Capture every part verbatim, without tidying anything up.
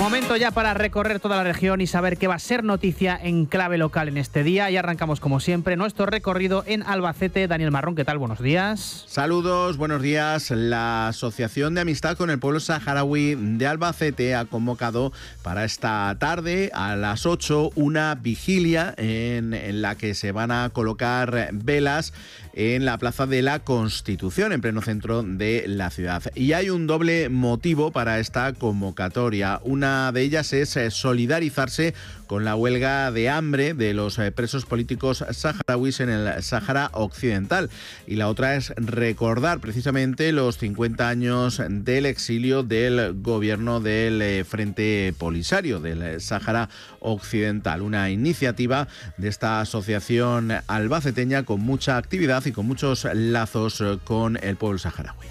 Momento ya para recorrer toda la región y saber qué va a ser noticia en clave local en este día. Y arrancamos, como siempre, nuestro recorrido en Albacete. Daniel Marrón, ¿qué tal? Buenos días. Saludos, buenos días. La Asociación de Amistad con el Pueblo Saharaui de Albacete ha convocado para esta tarde a las ocho una vigilia en, en la que se van a colocar velas en la Plaza de la Constitución, en pleno centro de la ciudad. Y hay un doble motivo para esta convocatoria. Una de ellas es solidarizarse con la huelga de hambre de los presos políticos saharauis en el Sáhara Occidental. Y la otra es recordar precisamente los cincuenta años del exilio del gobierno del Frente Polisario del Sáhara Occidental. Una iniciativa de esta asociación albaceteña con mucha actividad y con muchos lazos con el pueblo saharaui.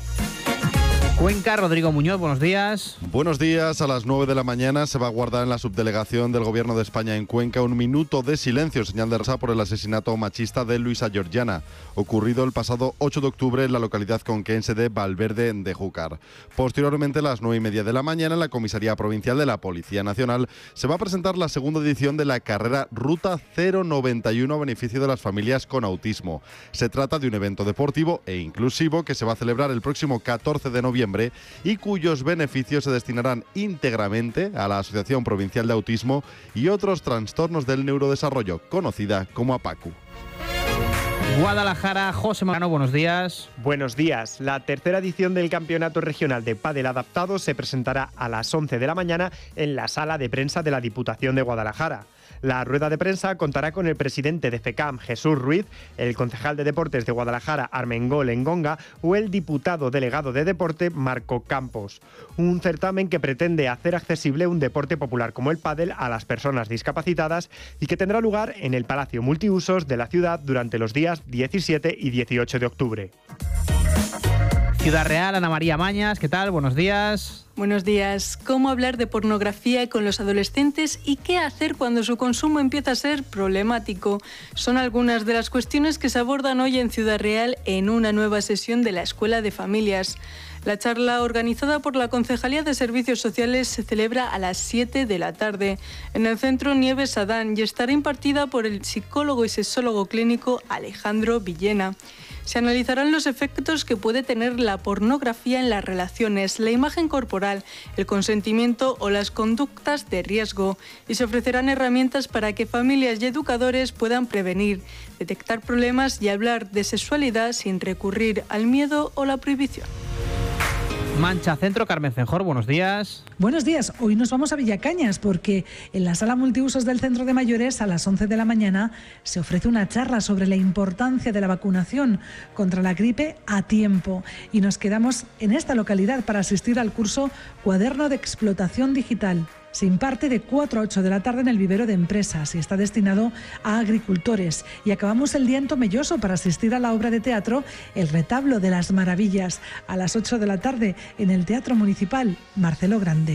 Cuenca, Rodrigo Muñoz, buenos días. Buenos días. A las nueve de la mañana se va a guardar en la subdelegación del Gobierno de España en Cuenca un minuto de silencio, señal de rosa por el asesinato machista de Luisa Georgiana, ocurrido el pasado ocho de octubre en la localidad conquense de Valverde de Júcar. Posteriormente, a las nueve y media de la mañana, en la Comisaría Provincial de la Policía Nacional, se va a presentar la segunda edición de la carrera Ruta cero noventa y uno a beneficio de las familias con autismo. Se trata de un evento deportivo e inclusivo que se va a celebrar el próximo catorce de noviembre y cuyos beneficios se destinarán íntegramente a la Asociación Provincial de Autismo y otros trastornos del neurodesarrollo, conocida como APACU. Guadalajara, José Morano, buenos días. Buenos días. La tercera edición del Campeonato Regional de Pádel Adaptado se presentará a las once de la mañana en la sala de prensa de la Diputación de Guadalajara. La rueda de prensa contará con el presidente de FECAM, Jesús Ruiz, el concejal de Deportes de Guadalajara, Armengol Engonga, o el diputado delegado de Deporte, Marco Campos. Un certamen que pretende hacer accesible un deporte popular como el pádel a las personas discapacitadas y que tendrá lugar en el Palacio Multiusos de la ciudad durante los días diecisiete y dieciocho de octubre. Ciudad Real, Ana María Mañas, ¿qué tal? Buenos días. Buenos días. ¿Cómo hablar de pornografía con los adolescentes y qué hacer cuando su consumo empieza a ser problemático? Son algunas de las cuestiones que se abordan hoy en Ciudad Real en una nueva sesión de la Escuela de Familias. La charla, organizada por la Concejalía de Servicios Sociales, se celebra a las siete de la tarde en el Centro Nieves Adán y estará impartida por el psicólogo y sexólogo clínico Alejandro Villena. Se analizarán los efectos que puede tener la pornografía en las relaciones, la imagen corporal, el consentimiento o las conductas de riesgo, y se ofrecerán herramientas para que familias y educadores puedan prevenir, detectar problemas y hablar de sexualidad sin recurrir al miedo o la prohibición. Mancha Centro, Carmen Cenjor, buenos días. Buenos días. Hoy nos vamos a Villacañas porque en la sala multiusos del Centro de Mayores a las once de la mañana se ofrece una charla sobre la importancia de la vacunación contra la gripe a tiempo. Y nos quedamos en esta localidad para asistir al curso Cuaderno de Explotación Digital. Se imparte de cuatro a ocho de la tarde en el vivero de empresas y está destinado a agricultores. Y acabamos el día en Tomelloso para asistir a la obra de teatro El Retablo de las Maravillas a las ocho de la tarde en el Teatro Municipal Marcelo Grande.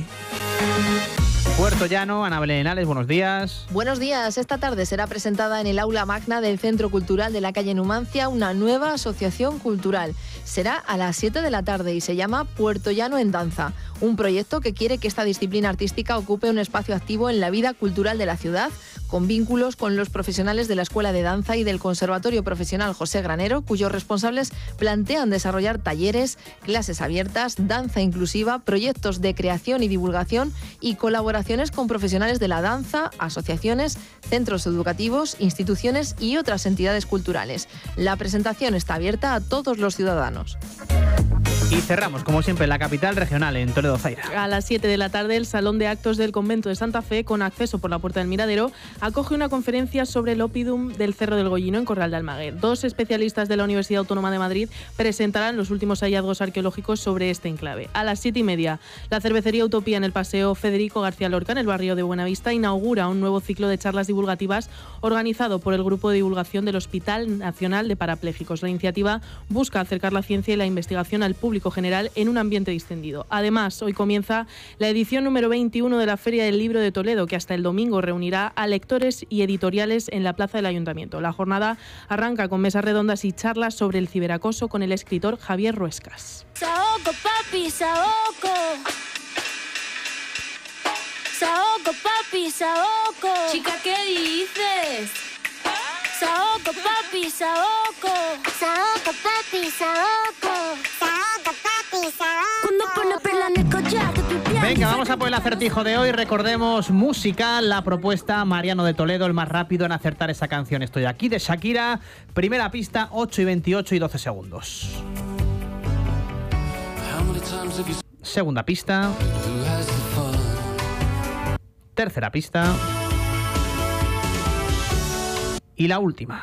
Puerto Llano, Ana Belén Henares, buenos días. Buenos días. Esta tarde será presentada en el aula magna del Centro Cultural de la calle Numancia una nueva asociación cultural. Será a las siete de la tarde y se llama Puerto Llano en Danza, un proyecto que quiere que esta disciplina artística ocupe un espacio activo en la vida cultural de la ciudad, con vínculos con los profesionales de la Escuela de Danza y del Conservatorio Profesional José Granero, cuyos responsables plantean desarrollar talleres, clases abiertas, danza inclusiva, proyectos de creación y divulgación y colaboraciones con profesionales de la danza, asociaciones, centros educativos, instituciones y otras entidades culturales. La presentación está abierta a todos los ciudadanos. Y cerramos, como siempre, en la capital regional, en Toledo Zaira. A las siete de la tarde, el Salón de Actos del Convento de Santa Fe, con acceso por la Puerta del Miradero, acoge una conferencia sobre el Oppidum del Cerro del Gollino en Corral de Almaguer. Dos especialistas de la Universidad Autónoma de Madrid presentarán los últimos hallazgos arqueológicos sobre este enclave. A las siete y media, la cervecería Utopía en el Paseo Federico García Lorca, en el barrio de Buenavista, inaugura un nuevo ciclo de charlas divulgativas organizado por el Grupo de Divulgación del Hospital Nacional de Parapléjicos. La iniciativa busca acercar la ciencia y la investigación al público general en un ambiente distendido. Además, hoy comienza la edición número veintiuno de la Feria del Libro de Toledo, que hasta el domingo reunirá a lectores y editoriales en la plaza del Ayuntamiento. La jornada arranca con mesas redondas y charlas sobre el ciberacoso con el escritor Javier Ruescas. Saoco, papi, saoco. papi, Saoko. Chica, ¿qué dices? Saoko, papi, Saoko. Saoko, papi, Saoko. Saoko, papi, Saoko. Cuando pone perla en el collar de tu piel. Venga, vamos a por el acertijo de hoy. Recordemos música, la propuesta Mariano de Toledo, el más rápido en acertar esa canción. Estoy aquí, de Shakira. Primera pista, ocho y veintiocho y doce segundos. Segunda pista. Tercera pista. Y la última.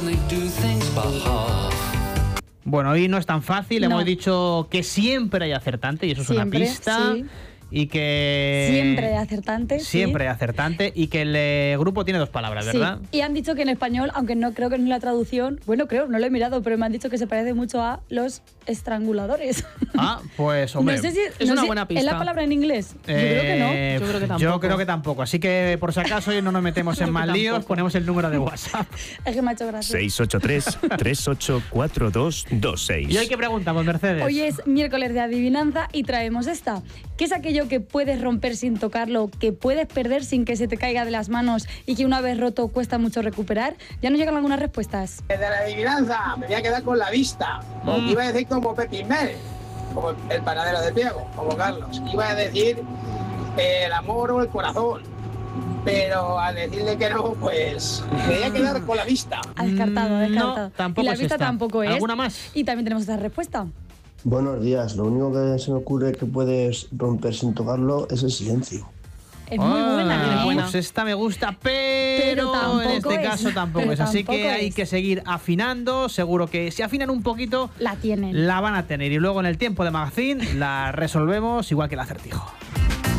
Bueno, hoy no es tan fácil. No. Hemos dicho que siempre hay acertante y eso es Siempre, una pista. sí. Y que... Siempre hay acertante. Siempre sí. hay acertante y que el eh, grupo tiene dos palabras, ¿verdad? Sí. Y han dicho que en español, aunque no creo que en la traducción, bueno, creo, no lo he mirado, pero me han dicho que se parece mucho a los estranguladores. Ah, pues hombre. No sé si Es no una sé, buena pista. ¿Es la palabra en inglés? Yo Eh, creo que no. Yo creo que tampoco. Yo creo que tampoco. Así que por si acaso hoy no nos metemos en Creo que mal líos, tampoco. ponemos el número de WhatsApp. Es que me ha hecho gracia. seis ocho tres, tres ocho cuatro dos dos seis. ¿Y hoy qué preguntamos, Mercedes? Hoy es miércoles de adivinanza y traemos esta. ¿Qué es aquello que puedes romper sin tocarlo, que puedes perder sin que se te caiga de las manos y que una vez roto cuesta mucho recuperar? Ya nos llegan algunas respuestas. De la adivinanza me voy a quedar con la vista. O Mm. iba a decir como Pepín Mel, como el panadero de Diego, como Carlos. Iba a decir eh, el amor o el corazón. Pero al decirle que no, pues me voy a quedar con la vista. Ha descartado, ha Mm, descartado. no, tampoco y la es vista esta. tampoco es. ¿Alguna más? Y también tenemos otra respuesta. Buenos días, lo único que se me ocurre que puedes romper sin tocarlo es el silencio. Es muy Ah, buena, ¿eh? buena. Pues esta me gusta, pero, Pero tampoco en este es. caso tampoco Pero es. Así tampoco que hay es. que seguir afinando. Seguro que si afinan un poquito, La tienen. la van a tener. Y luego en el tiempo de magazine la resolvemos igual que el acertijo.